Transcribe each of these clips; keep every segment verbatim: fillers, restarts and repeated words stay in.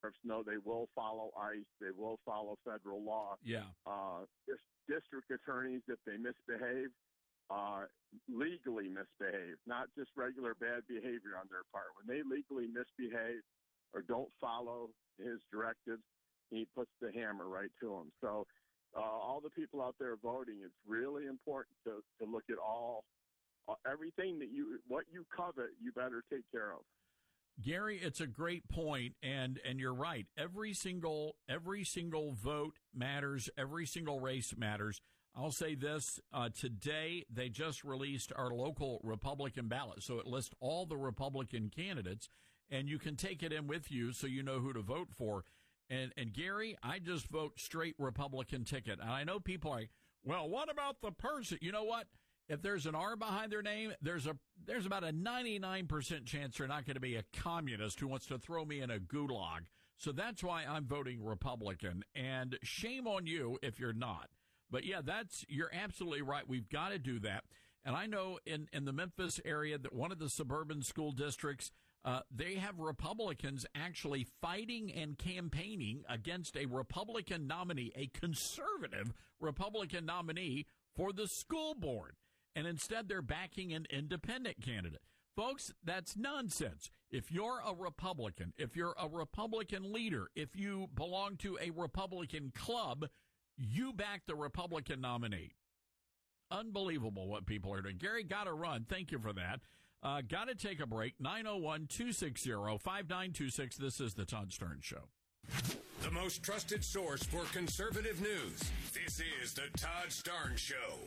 sheriffs know they will follow ICE. They will follow federal law. Yeah. Uh, district attorneys, if they misbehave, uh, legally misbehave, not just regular bad behavior on their part. When they legally misbehave or don't follow his directives, he puts the hammer right to them. So uh, all the people out there voting, it's really important to, to look at all uh, everything that you what you covet, you better take care of. Gary, it's a great point, and and you're right. Every single every single vote matters. Every single race matters. I'll say this, uh, today they just released our local Republican ballot. So it lists all the Republican candidates, and you can take it in with you so you know who to vote for. And, and Gary, I just vote straight Republican ticket. And I know people are like, well, what about the person? You know what? If there's an R behind their name, there's a there's about a ninety-nine percent chance they're not going to be a communist who wants to throw me in a gulag. So that's why I'm voting Republican. And shame on you if you're not. But yeah, that's, you're absolutely right. We've got to do that. And I know in, in the Memphis area that one of the suburban school districts, uh, they have Republicans actually fighting and campaigning against a Republican nominee, a conservative Republican nominee for the school board. And instead they're backing an independent candidate. Folks, that's nonsense. If you're a Republican, if you're a Republican leader, if you belong to a Republican club, you back the Republican nominee. Unbelievable what people are doing. Gary, got to run. Thank you for that. Uh, got to take a break. nine oh one, two six zero, five nine two six. This is the Todd Stern Show. The most trusted source for conservative news. This is the Todd Stern Show.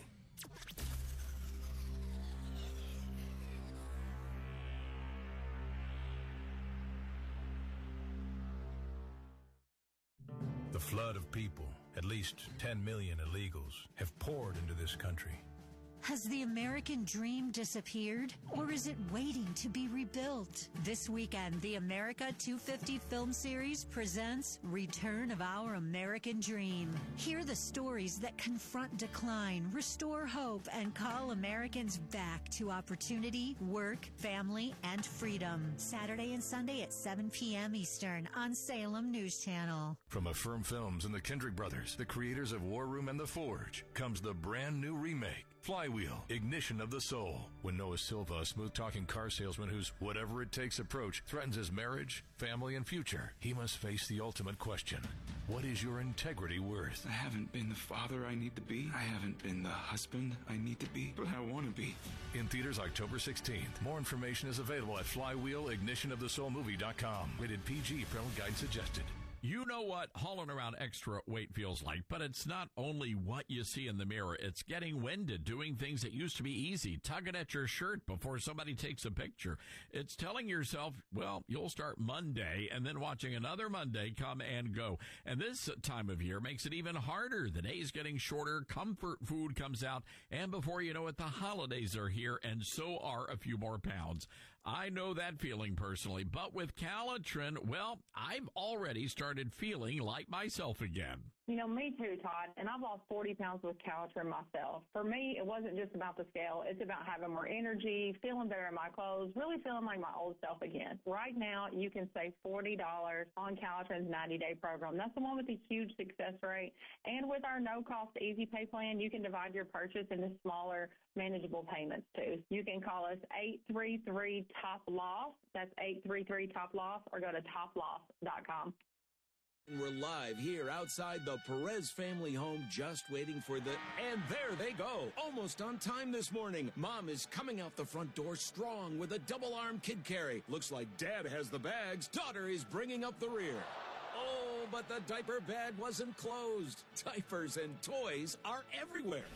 The flood of people, at least ten million illegals, have poured into this country. Has the American dream disappeared, or is it waiting to be rebuilt? This weekend, the America two fifty film series presents Return of Our American Dream. Hear the stories that confront decline, restore hope, and call Americans back to opportunity, work, family, and freedom. Saturday and Sunday at seven p.m. Eastern on Salem News Channel. From Affirm Films and the Kendrick Brothers, the creators of War Room and The Forge, comes the brand new remake, Flywheel, Ignition of the Soul. When Noah Silva, a smooth-talking car salesman whose whatever-it-takes approach threatens his marriage, family, and future, he must face the ultimate question. What is your integrity worth? I haven't been the father I need to be. I haven't been the husband I need to be, but I want to be. In theaters October sixteenth. More information is available at flywheel ignition of the soul movie dot com. Rated P G. Parental guidance suggested. You know what hauling around extra weight feels like, but it's not only what you see in the mirror. It's getting winded, doing things that used to be easy, tugging at your shirt before somebody takes a picture. It's telling yourself, well, you'll start Monday and then watching another Monday come and go. And this time of year makes it even harder. The day's getting shorter, comfort food comes out, and before you know it, the holidays are here, and so are a few more pounds. I know that feeling personally, but with Calitrin, well, I've already started feeling like myself again. You know, me too, Todd, and I've lost forty pounds with Calitrin myself. For me, it wasn't just about the scale. It's about having more energy, feeling better in my clothes, really feeling like my old self again. Right now, you can save forty dollars on Calitrin's ninety-day program. That's the one with the huge success rate. And with our no-cost easy pay plan, you can divide your purchase into smaller, manageable payments, too. You can call us eight three three, T O P, L O S. That's eight three three, T O P, L O S, or go to top loss dot com. We're live here outside the Perez family home, just waiting for the... And there they go, almost on time this morning. Mom is coming out the front door strong with a double-arm kid carry. Looks like Dad has the bags. Daughter is bringing up the rear. Oh, but the diaper bag wasn't closed. Diapers and toys are everywhere.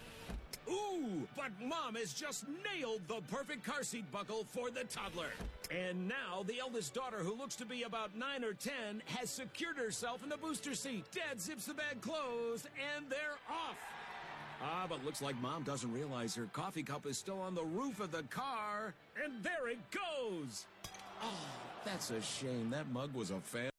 Ooh, but Mom has just nailed the perfect car seat buckle for the toddler. And now the eldest daughter, who looks to be about nine or ten, has secured herself in the booster seat. Dad zips the bag closed, and they're off. Ah, but looks like Mom doesn't realize her coffee cup is still on the roof of the car. And there it goes. Oh, that's a shame. That mug was a fan.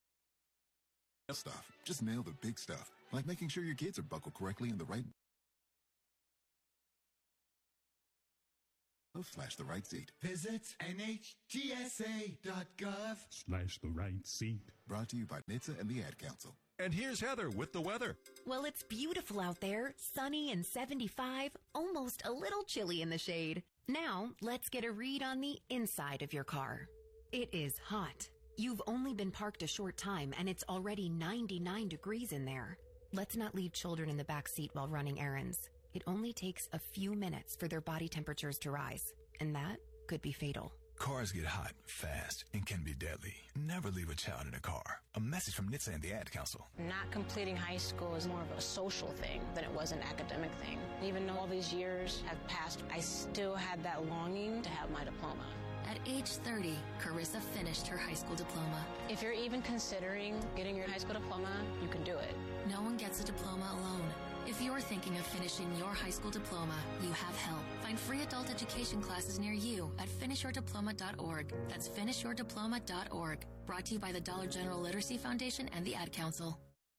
Stuff. Just nail the big stuff, like making sure your kids are buckled correctly in the right slash the right seat. Visit N H T S A dot gov slash the right seat. Brought to you by N H T S A and the Ad Council. And here's Heather with the weather. Well, it's beautiful out there, sunny and seventy-five, almost a little chilly in the shade. Now, let's get a read on the inside of your car. It is hot. You've only been parked a short time, and it's already ninety-nine degrees in there. Let's not leave children in the back seat while running errands. It only takes a few minutes for their body temperatures to rise, and that could be fatal. Cars get hot fast and can be deadly. Never leave a child in a car. A message from N H T S A and the Ad Council. Not completing high school is more of a social thing than it was an academic thing. Even though all these years have passed, I still had that longing to have my diploma. At age thirty, Carissa finished her high school diploma. If you're even considering getting your high school diploma, you can do it. No one gets a diploma alone. If you're thinking of finishing your high school diploma, you have help. Find free adult education classes near you at finish your diploma dot org. That's finish your diploma dot org. Brought to you by the Dollar General Literacy Foundation and the Ad Council.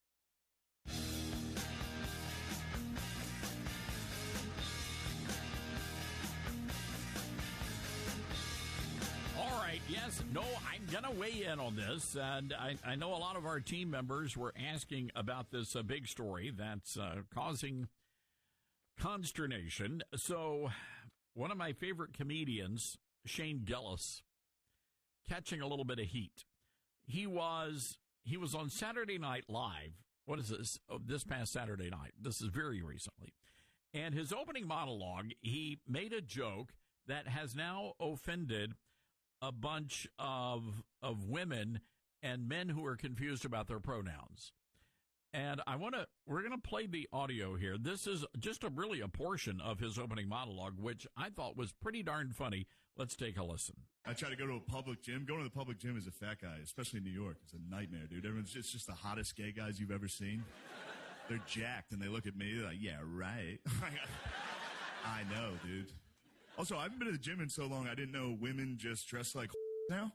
All right, yes, no, I'm going to weigh in on this, and I, I know a lot of our team members were asking about this uh, big story that's uh, causing consternation. So one of my favorite comedians, Shane Gillis, catching a little bit of heat. He was he was on Saturday Night Live. What is this? Oh, this past Saturday night. This is very recently. And his opening monologue, he made a joke that has now offended a bunch of of women and men who are confused about their pronouns. And I want to, we're going to play the audio here. This is just a really a portion of his opening monologue, which I thought was pretty darn funny. Let's take a listen. I try to go to a public gym. Going to the public gym as a fat guy, especially in New York, it's a nightmare, dude. Everyone's it's just the hottest gay guys you've ever seen. They're jacked, and they look at me they're like, yeah, right. I know, dude. Also, I haven't been to the gym in so long, I didn't know women just dress like now.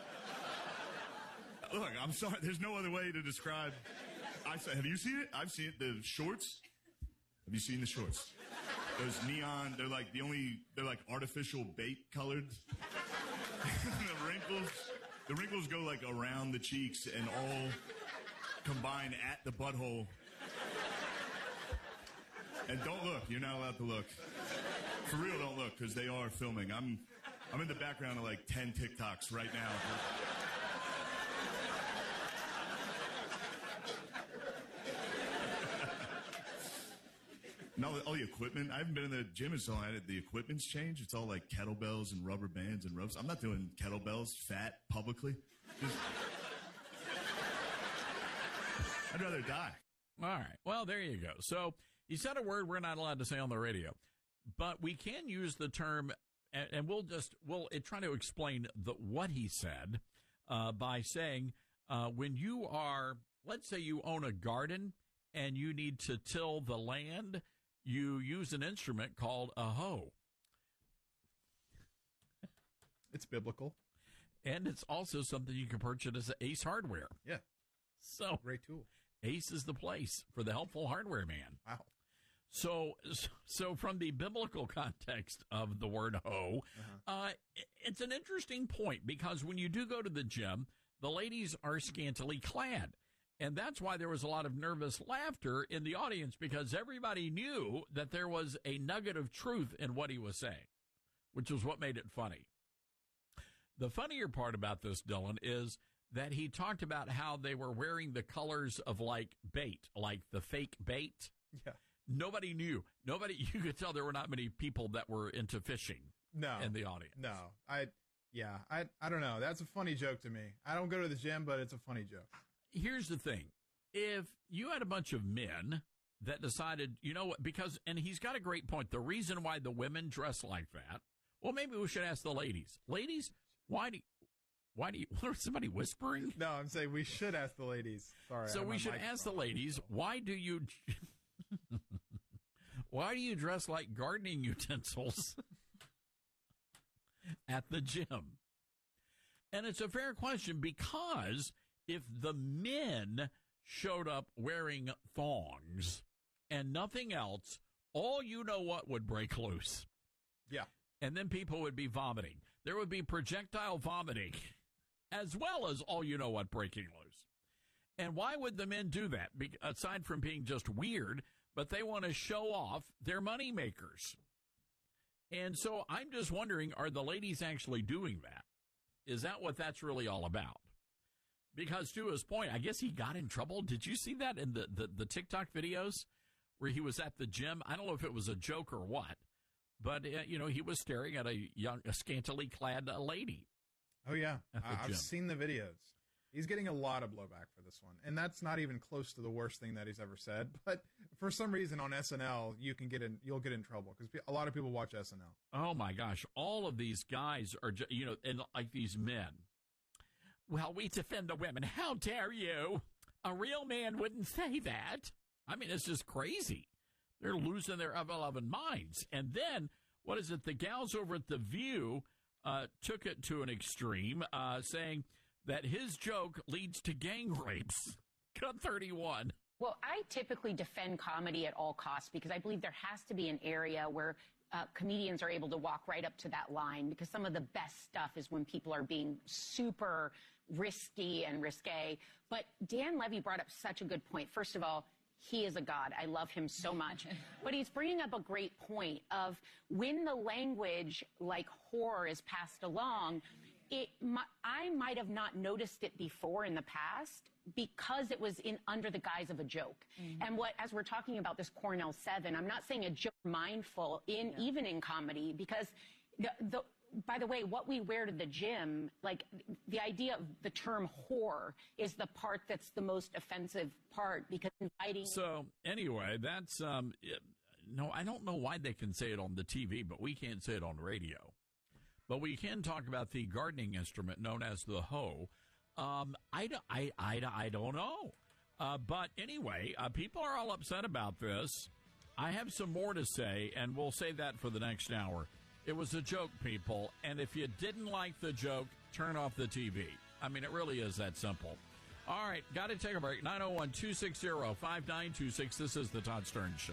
Look, I'm sorry. There's no other way to describe. I say, have you seen it? I've seen it. The shorts. Have you seen the shorts? Those neon. They're like the only. They're like artificial bait colored. The wrinkles. The wrinkles go like around the cheeks and all combine at the butthole. And don't look. You're not allowed to look. For real, don't look, because they are filming. I'm I'm in the background of like ten TikToks right now. And all the, all the equipment, I haven't been in the gym in so long. The equipment's changed. It's all like kettlebells and rubber bands and ropes. I'm not doing kettlebells fat publicly. Just, I'd rather die. All right. Well, there you go. So he said a word we're not allowed to say on the radio. But we can use the term, and, and we'll just, we'll it, try to explain the, what he said uh, by saying uh, when you are, let's say you own a garden and you need to till the land, you use an instrument called a hoe. It's biblical. And it's also something you can purchase at Ace Hardware. Yeah. So great tool. Ace is the place for the helpful hardware man. Wow. So, so from the biblical context of the word hoe, uh-huh. uh, it's an interesting point because when you do go to the gym, the ladies are scantily clad. And that's why there was a lot of nervous laughter in the audience because everybody knew that there was a nugget of truth in what he was saying, which was what made it funny. The funnier part about this, Dylan, is that he talked about how they were wearing the colors of like bait, like the fake bait. Yeah. Nobody knew. Nobody, you could tell there were not many people that were into fishing no, in the audience. No. I, yeah, I, I don't know. That's a funny joke to me. I don't go to the gym, but it's a funny joke. Here's the thing. If you had a bunch of men that decided, you know what, because, and he's got a great point. The reason why the women dress like that, well, maybe we should ask the ladies. Ladies, why do you, why do you, what, somebody whispering? No, I'm saying we should ask the ladies. Sorry. So we should ask the ladies, why do you, why do you dress like gardening utensils at the gym? And it's a fair question because if the men showed up wearing thongs and nothing else, all you know what would break loose. Yeah. and then people would be vomiting. There would be projectile vomiting as well as all you know what breaking loose. And why would the men do that? Be- aside from being just weird, but they want to show off their money makers. And so I'm just wondering, are the ladies actually doing that? Is that what that's really all about? Because to his point, I guess he got in trouble. Did you see that in the, the, the TikTok videos where he was at the gym? I don't know if it was a joke or what, but, uh, you know, he was staring at a young, a scantily clad uh, lady. Oh, yeah. At the I- I've gym. seen the videos. He's getting a lot of blowback for this one. And that's not even close to the worst thing that he's ever said. But for some reason on S N L, you can get in, you'll get in trouble because a lot of people watch S N L. Oh, my gosh. All of these guys are, ju- you know, and like these men. Well, we defend the women. How dare you? A real man wouldn't say that. I mean, it's just crazy. They're losing their ever-loving minds. And then, what is it? The gals over at The View uh, took it to an extreme, uh, saying that his joke leads to gang rapes. Cut thirty-one. Well, I typically defend comedy at all costs because I believe there has to be an area where uh, comedians are able to walk right up to that line, because some of the best stuff is when people are being super risky and risque. But Dan Levy brought up such a good point. First of all, he is a god. I love him so much. But he's bringing up a great point of when the language like horror is passed along, it, my, I might have not noticed it before in the past because it was in under the guise of a joke. Mm-hmm. And what, as we're talking about this Cornell seven, I'm not saying a joke mindful in yeah. even in comedy, because the, the by the way, what we wear to the gym, like the idea of the term whore is the part that's the most offensive part, because inviting. So anyway, that's, um, no, I don't know why they can say it on the T V, but we can't say it on radio. But we can talk about the gardening instrument known as the hoe. Um, I, I, I, I don't know. Uh, but anyway, uh, people are all upset about this. I have some more to say, and we'll save that for the next hour. It was a joke, people, and if you didn't like the joke, turn off the T V. I mean, it really is that simple. All right, got to take a break. nine oh one, two six zero, five nine two six. This is the Todd Stern Show.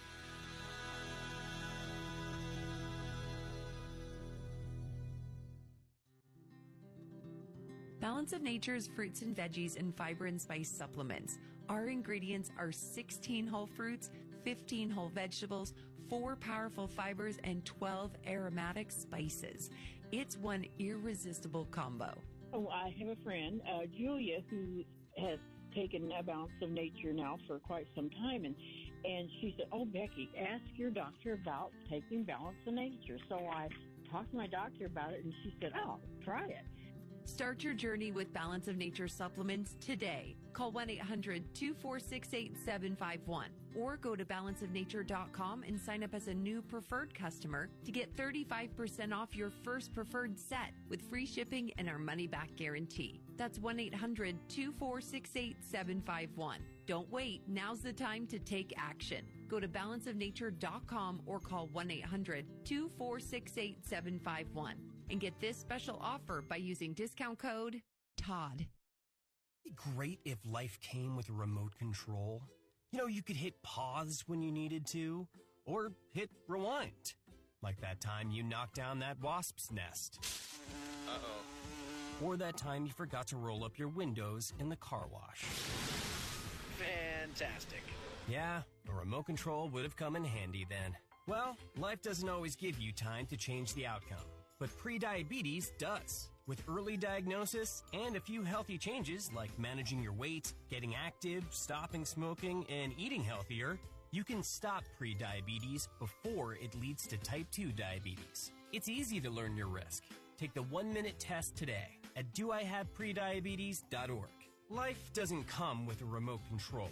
Balance of Nature's fruits and veggies and fiber and spice supplements. Our ingredients are sixteen whole fruits, fifteen whole vegetables, four powerful fibers, and twelve aromatic spices. It's one irresistible combo. Oh, I have a friend, uh, Julia, who has taken a Balance of Nature now for quite some time, and and she said, "Oh, Becky, ask your doctor about taking Balance of Nature." So I talked to my doctor about it, and she said, "Oh, try it." Start your journey with Balance of Nature supplements today. Call one eight hundred, two four six, eight seven five one or go to balance of nature dot com and sign up as a new preferred customer to get thirty-five percent off your first preferred set with free shipping and our money-back guarantee. That's one eight hundred, two four six, eight seven five one. Don't wait. Now's the time to take action. Go to balance of nature dot com or call one eight hundred, two four six, eight seven five one and get this special offer by using discount code Todd. It'd be great if life came with a remote control. You know, you could hit pause when you needed to, or hit rewind. Like that time you knocked down that wasp's nest. Uh-oh. Or that time you forgot to roll up your windows in the car wash. Fantastic. Yeah, a remote control would have come in handy then. Well, life doesn't always give you time to change the outcome, but prediabetes does. With early diagnosis and a few healthy changes like managing your weight, getting active, stopping smoking, and eating healthier, you can stop prediabetes before it leads to type two diabetes. It's easy to learn your risk. Take the one-minute test today at do I have prediabetes dot org. Life doesn't come with a remote control.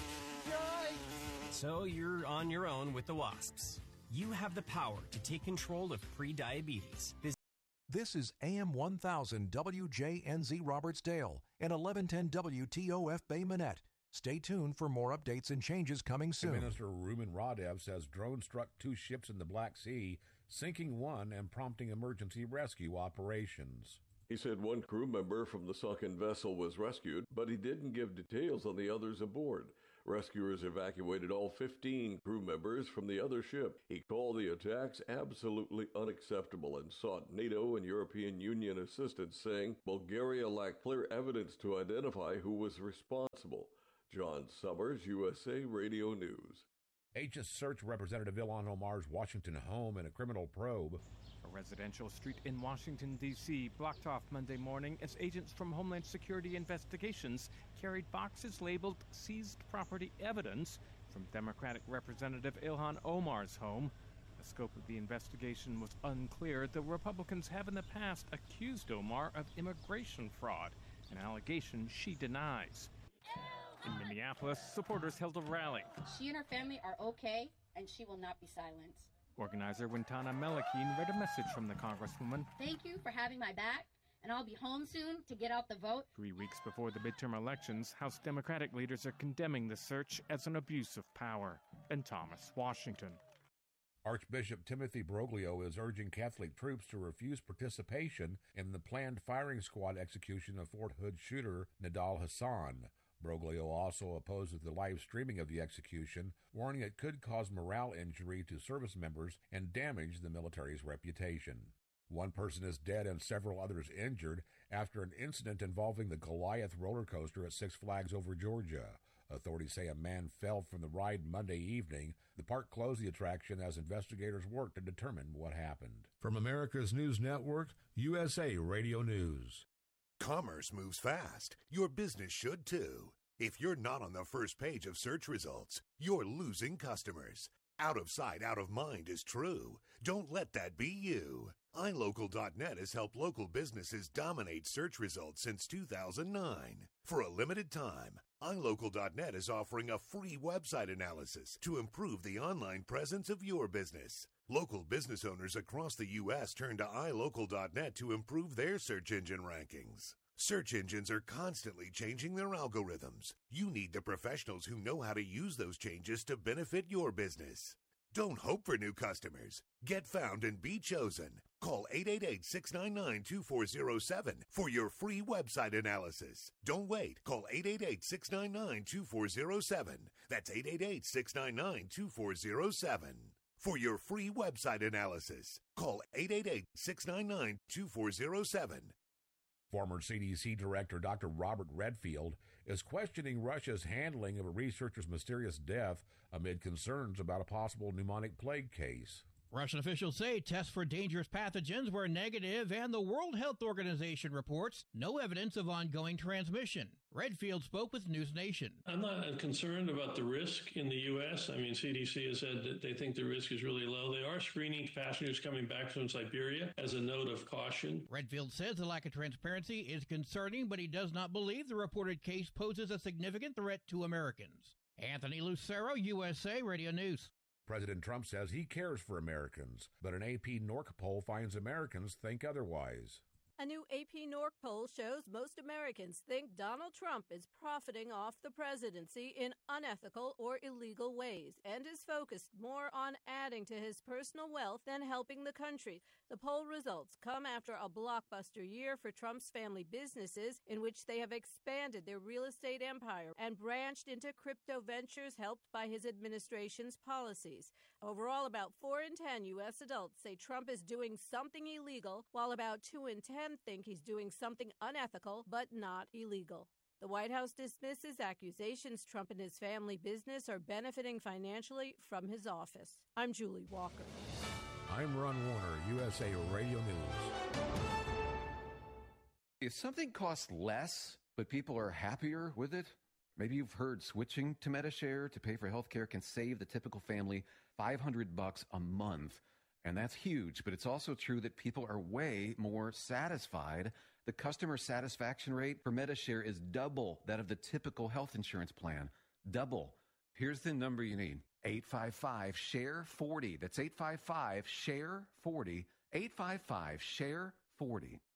Yikes! So you're on your own with the wasps. You have the power to take control of prediabetes. Visit This is A M one thousand W J N Z Robertsdale and eleven ten W T O F Bay Minette. Stay tuned for more updates and changes coming soon. Minister Ruben Radev says drones struck two ships in the Black Sea, sinking one and prompting emergency rescue operations. He said one crew member from the sunken vessel was rescued, but he didn't give details on the others aboard. Rescuers evacuated all fifteen crew members from the other ship. He called the attacks absolutely unacceptable and sought NATO and European Union assistance, saying Bulgaria lacked clear evidence to identify who was responsible. John Summers, U S A Radio News. Agents search Representative Ilhan Omar's Washington home in a criminal probe. A residential street in Washington, D C blocked off Monday morning as agents from Homeland Security Investigations carried boxes labeled seized property evidence from Democratic Representative Ilhan Omar's home. The scope of the investigation was unclear, though Republicans have in the past accused Omar of immigration fraud, an allegation she denies. In Minneapolis, supporters held a rally. She and her family are okay, and she will not be silenced. Organizer Wintana Melikin read a message from the Congresswoman. Thank you for having my back, and I'll be home soon to get out the vote. Three weeks before the midterm elections, House Democratic leaders are condemning the search as an abuse of power. Ben Thomas, Washington. Archbishop Timothy Broglio is urging Catholic troops to refuse participation in the planned firing squad execution of Fort Hood shooter Nidal Hassan. Broglio also opposes the live streaming of the execution, warning it could cause morale injury to service members and damage the military's reputation. One person is dead and several others injured after an incident involving the Goliath roller coaster at Six Flags Over Georgia. Authorities say a man fell from the ride Monday evening. The park closed the attraction as investigators worked to determine what happened. From America's News Network, U S A Radio News. Commerce moves fast. Your business should too. If you're not on the first page of search results, you're losing customers. Out of sight, out of mind is true. Don't let that be you. i local dot net has helped local businesses dominate search results since two thousand nine. For a limited time, i local dot net is offering a free website analysis to improve the online presence of your business. Local business owners across the U S turn to i local dot net to improve their search engine rankings. Search engines are constantly changing their algorithms. You need the professionals who know how to use those changes to benefit your business. Don't hope for new customers. Get found and be chosen. Call eight eight eight, six nine nine, two four zero seven for your free website analysis. Don't wait. Call eight eight eight, six nine nine, two four zero seven. That's eight eight eight, six nine nine, two four zero seven. For your free website analysis, call eight eight eight, six nine nine, two four zero seven. Former C D C Director Doctor Robert Redfield is questioning Russia's handling of a researcher's mysterious death amid concerns about a possible pneumonic plague case. Russian officials say tests for dangerous pathogens were negative, and the World Health Organization reports no evidence of ongoing transmission. Redfield spoke with News Nation. I'm not concerned about the risk in the U S. I mean, C D C has said that they think the risk is really low. They are screening passengers coming back from Siberia as a note of caution. Redfield says the lack of transparency is concerning, but he does not believe the reported case poses a significant threat to Americans. Anthony Lucero, U S A Radio News. President Trump says he cares for Americans, but an A P Norc poll finds Americans think otherwise. A new A P Norc poll shows most Americans think Donald Trump is profiting off the presidency in unethical or illegal ways and is focused more on adding to his personal wealth than helping the country. The poll results come after a blockbuster year for Trump's family businesses, in which they have expanded their real estate empire and branched into crypto ventures helped by his administration's policies. Overall, about four in ten U S adults say Trump is doing something illegal, while about two in ten think he's doing something unethical but not illegal. The White House dismisses accusations Trump and his family business are benefiting financially from his office. I'm Julie Walker. I'm Ron Warner, U S A Radio News. If something costs less, but people are happier with it, maybe you've heard switching to Medi-Share to pay for health care can save the typical family five hundred bucks a month. And that's huge, but it's also true that people are way more satisfied. The customer satisfaction rate for Medi-Share is double that of the typical health insurance plan. Double. Here's the number you need. eight five five, S H A R E forty. That's eight five five, S H A R E forty. eight five five, S H A R E forty.